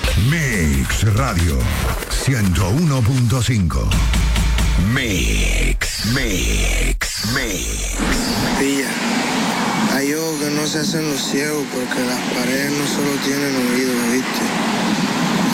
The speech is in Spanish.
Mix Radio 101.5. Mix. Pilla, hay ojos que no se hacen los ciegos porque las paredes no solo tienen oídos, ¿viste?